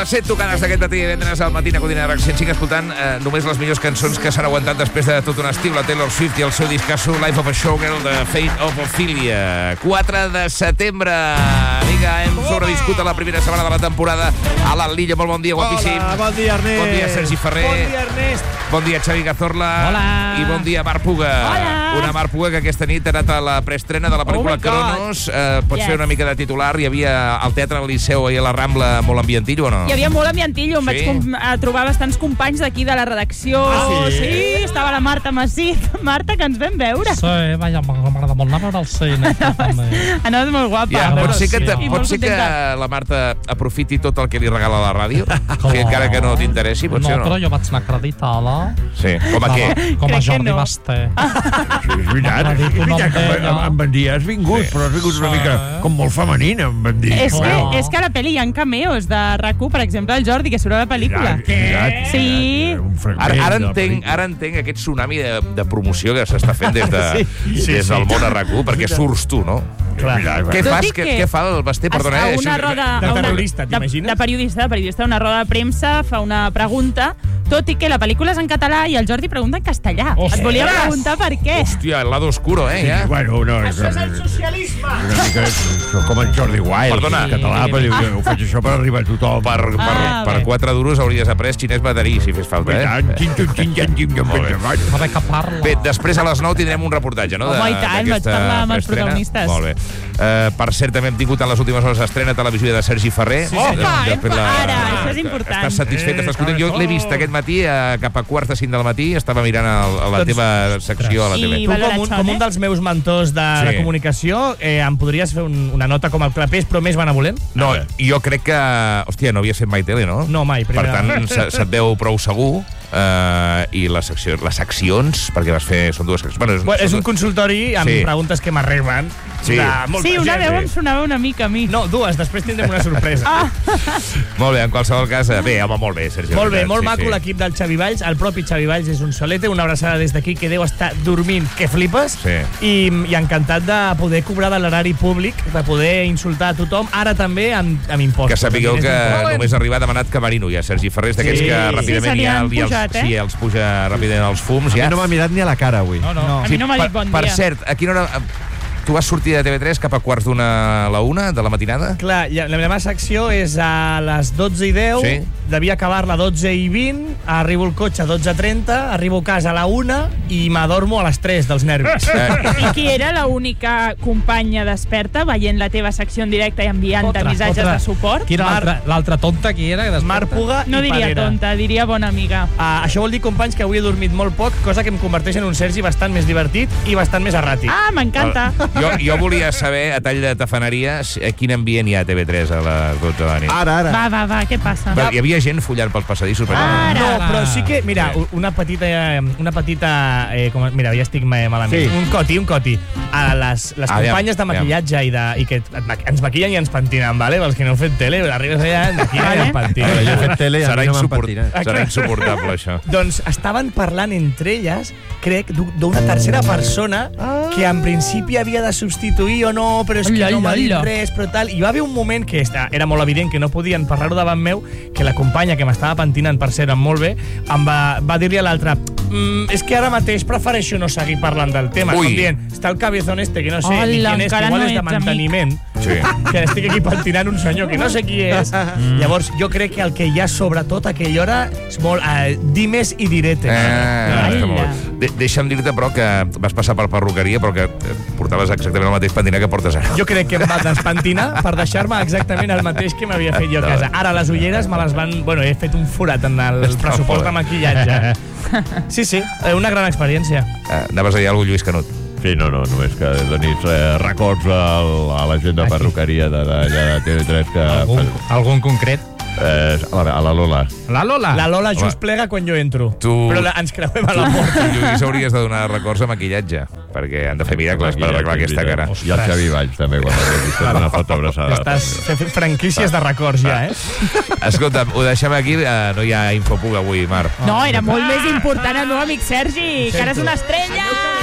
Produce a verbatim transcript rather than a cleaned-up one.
set tocades d'aquest matí divendres al matí a Codina de RAC cent cinc escoltant eh, només les millors cançons que s'han aguantat després de tot un estiu, la Taylor Swift i el seu discasso Life of a Showgirl de Fate of Ophelia. quatre de setembre. Vinga, hem sobreviscut a la primera setmana de la temporada a l'Atlilla. Molt bon dia, guapíssim. Hola, bon dia, Ernest. Bon dia, Sergi Ferrer. Bon dia, Ernest. Bon dia, Xavi Cazorla. Hola. I bon dia, Marc Puga. Hola. Una Marc Puga que aquesta nit ha anat a la preestrena de la pel·lícula Oh my God. Cronos. Eh, pots Yes. fer una mica de titular? Hi havia al Teatre del Liceu i a la Rambla molt ambientillo o no? Hi havia molt ambientillo, em Sí? vaig com, a trobar bastants companys d'aquí de la redacció. Ah, sí? Sí, estava la Marta Massí. Marta, que ens vam veure. Sí, vaja, m'agrada molt anar a veure el cine. Anaves molt guapa. Ja, veure pot ser, que, sí, te, home. I pot molt ser que contenta. la Marta aprofiti tot el que li regala la ràdio, Com? que encara que no t'interessi, pot No, ser o però no? jo vaig anar acreditada. Sí, com a què? Com a Crec que Jordi no. Basté. Sí, és veritat, M'ha és dit un veritat nom que d'ella. em, em van dir, has vingut, Sí. però has vingut una Sí. mica com molt femenina, em van dir. És que, Bueno. és que a la pel·li hi ha cameos de RAC u, per exemple, el Jordi, que surt a la pel·lícula. Què? Sí. Un fragment Ara, ara, de la entenc, pel·lícula. ara entenc aquest tsunami de, de promoció que s'està fent des, de, Sí, sí, des sí. del món a RAC u, perquè surts tu, no? Clar. Mira, Què Tot fas? i Què, que què fa el Basté? Perdona, a eh? una això- roda... de a una- terrorista, de- t'imagines? De periodista, de periodista, a una roda de premsa, fa una pregunta, tot i que la pel·lícula és en català i el Jordi pregunta en castellà. Ostres! Et volia preguntar per què. Hòstia, el lado oscuro, eh? Ja? Bueno, no, és, Això és el socialisme. una mica, soc com en Jordi Wild, Perdona. en català, però diu, ho faig això per arribar a tothom. Per, per, Ah, per bé. quatre duros hauries après xinès baterí, si fes falta, I eh? tant, xin, xin, xin, xin, xin, xin, Molt bé. xin, A veure que parla. Bé, després a les nou tindrem un reportatge, no? Home, i tant, vaig d'aquesta parlar amb els preestrena. protagonistes. Molt bé. Uh, per cert, també hem tingut en les últimes hores estrena televisiva de Sergi Ferrer. Sí, sí. De- després Opa, ara, això és important. Estàs satisfet, Eh, estàs content? Jo l'he vist aquest matí, uh, cap a quarts de cinc del matí, estava mirant el, a la Doncs, teva secció a la I T V. Tu, Valora com un, Chon, com un eh? dels meus mentors de, Sí. de comunicació, eh, em podries fer un, una nota com el Clapés, però més benevolent? No, jo crec que... Hòstia, no havies fet mai tele, no? No, mai, Per primera tant, se- se't veu prou segur. Uh, I les, secció, les seccions, perquè vas fer... Són dues seccions. Bueno, és, Bueno, és són un consultori amb Sí. preguntes que m'arriben. Sí. de molta Sí, una gent. veu em sonava una mica a mi. No, dues, després tindrem una sorpresa. Ah, Molt bé, en qualsevol cas... eh, Bé, home, molt bé, Sergi. Molt bé, veritat, molt sí, maco sí. l'equip del Xavi Valls. El propi Xavi Valls és un solete. Una abraçada des d'aquí que deu estar dormint, que flipes. Sí. I, I encantat de poder cobrar de l'erari públic, de poder insultar a tothom, ara també amb, amb impostos. Que sapigueu amb que diners d'impostos. només arribar ha demanat camerino ja, Sergi Ferrer, d'aquests Sí. que Sí, ràpidament se li ja, han ja els, pujat, eh? sí, els puja ràpidament els fums. Ja. No m'ha mirat ni a la cara avui. No, no. No. a mi no m'ha per, dit bon per dia. cert, a quina hora... Tu vas sortir de T V tres cap a quarts d'una a la una de la matinada? Clar, ja- la meva secció és a les dotze i deu, Sí. devia acabar-la a dotze i vint, arribo al cotxe a dotze i trenta, arribo a casa a la una i m'adormo a les tres dels nervis. Eh, I qui era l'única companya desperta veient la teva secció en directe i enviant Otra, missatges otra. de suport? Qui era Mar- l'altra l'altra tonta, qui era? Que desperta? Marc Puga No i diria Parera. tonta, diria bona amiga. Uh, això vol dir, companys, que avui he dormit molt poc, cosa que em converteix en un Sergi bastant més divertit i bastant més erràtic. Ah, m'encanta. jo, jo volia saber, a tall de tafaneria, si- a quin ambient hi ha a T V tres a les dotze de la nit. Ara, ara. Va, va, va, què passa? Però hi havia gent follant pels passadissos. Per Ara. No, però sí que, mira, Sí. una petita, eh, una petita, eh, com, mira, ja estic ma- malament. Sí. Un coti, un coti. A les, les Aviam, companyes de maquillatge i, de, i que et ma- ens maquillen i ens pentinen, vale? Els que no heu fet tele, arribes allà, d'aquí i ens Però pentinen. jo he fet tele i a Serà, mi no m'han insuport... patinat. Serà insuportable, això. Doncs estaven parlant entre elles, crec, d'u- d'una tercera persona que en principi havia de substituir o no, però és que Hola, no m'ha dit hola. res, però tal. I va haver un moment que esta- era molt evident que no podien parlar-ho davant meu, que la companya que m'estava pentinant, per ser molt bé, em va, va dir-li a l'altra mm, és que ara mateix prefereixo no seguir parlant del tema. Ui. Com dient, està el cabezón este, que no sé Hola, ni quién és, que encara igual no és de ets amic. manteniment. Sí. Que estic aquí pentinant un senyor que no sé qui és. Mm. Llavors, jo crec que el que hi ha sobretot a aquella hora és molt uh, dimes i diretes. Ah, Ai, està molt la. bé. De Deixa'm dir-te, però, que vas passar per perruqueria, però que eh, portaves exactament el mateix pentinat que portes ara. Jo crec que em va despentinar per deixar-me exactament el mateix que m'havia fet jo a casa. Ara les ulleres me les van... Bueno, he fet un forat en el Està pressupost de molt bé. maquillatge. Sí, sí, eh, una gran experiència. Eh, anaves a dir alguna cosa, Lluís Canut? Sí, no, no, només que donis eh, records al, a la gent de perruqueria de, de, de T V tres que... Algun, algun concret? Eh, a, la, a la Lola. La Lola. La Lola just Home. plega quan jo entro. Tu- Però la, ens creuem a Tu, la porta. Lluís, hauries de donar records de maquillatge, perquè han de fer miracles per arreglar aquesta cara. I el Xavi Valls, també, quan l'he vist una foto abraçada. Estàs fent franquícies de records ja, eh? Escolta'm, ho deixem aquí, eh, no hi ha Infopuga avui, Marc. No, era molt més important el meu amic Sergi, que ara és una estrella!